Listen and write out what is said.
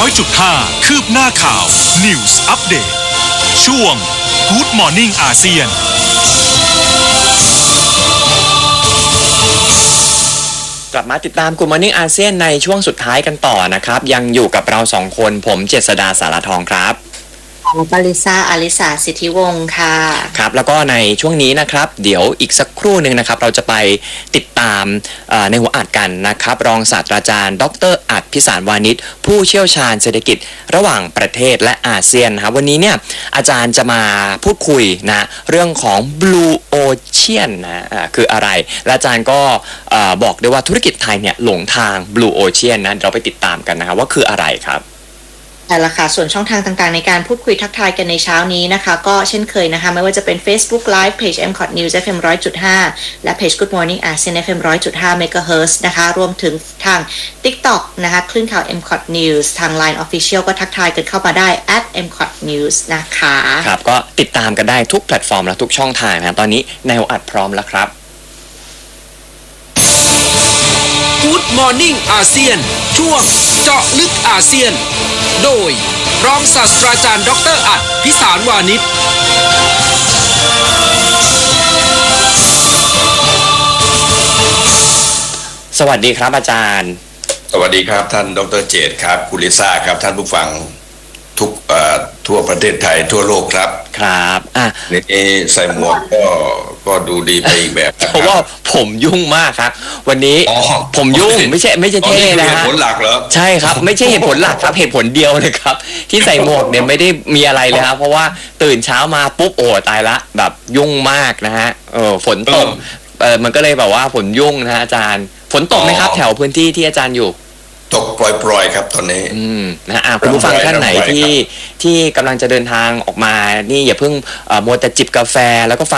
100.5 คืบหน้าข่าว News Update ช่วง Good Morning อาเซียนกลับมาติดตามGood Morning อาเซียนในช่วงสุดท้ายกันต่อนะครับยังอยู่กับเราสองคนผมเจษฎาสารทองครับปริษาอลิสาสิทธิวงศ์ค่ะครับแล้วก็ในช่วงนี้นะครับเดี๋ยวอีกสักครู่หนึ่งนะครับเราจะไปติดตามในหัวอัดกันนะครับรองศาสตราจารย์ดร.อัฏฐพิสารวานิชผู้เชี่ยวชาญเศรษฐกิจระหว่างประเทศและอาเซียนนะครับวันนี้เนี่ยอาจารย์จะมาพูดคุยนะเรื่องของ Blue Ocean นะคืออะไรและอาจารย์ก็บอกด้วยว่าธุรกิจไทยเนี่ยหลงทาง Blue Ocean นะเราไปติดตามกันนะครับว่าคืออะไรครับแต่ละค่ะส่วนช่องทางต่างๆในการพูดคุยทักทายกันในเช้านี้นะคะก็เช่นเคยนะคะไม่ว่าจะเป็น Facebook Live Page MCOT News FM 100.5 และ Page Good Morning ASEAN FM 100.5 MHz นะคะรวมถึงทาง TikTok นะคะคลื่นข่าว MCOT News ทาง Line Official ก็ทักทายกันเข้ามาได้ @MCOT News นะคะครับก็ติดตามกันได้ทุกแพลตฟอร์มและทุกช่องทางนะตอนนี้แนวอัดพร้อมแล้วครับ Good Morning อาเซียนช่วงเจาะลึกอาเซียนโดยรองศาสตราจารย์ดร.อัฏฐพิสารวานิชสวัสดีครับอาจารย์สวัสดีครับท่านดร.เจตครับคุณลิซ่าครับท่านผู้ฟังทุกทั่วประเทศไทยทั่วโลกครับครับนี่ใส่หมวกก็ดูดีไปอีกแบบเพราะว่าผมยุ่งมากครับวันนี้ผมยุ่งไม่ใช่เท่นะฮะเหตุผลหลักเหรอใช่ครับไม่ใช่เหตุผลหลักครับเหตุผลเดียวเลยครับที่ใส่หมวกเนี่ยไม่ได้มีอะไรเลยครับเพราะว่าตื่นเช้ามาปุ๊บโอ้ตายละแบบยุ่งมากนะฮะฝนตกมันก็เลยแบบว่าฝนยุ่งนะฮะอาจารย์ฝนตกไหมครับแถวพื้นที่ที่อาจารย์อยู่ตกปล่อยๆครับตอนนี้นะคุณผู้ฟังท่านไหนที่กำลังจะเดินทางออกมานี่อย่าเพิ่งมัวแต่จิบกาแฟแล้วก็ฟัง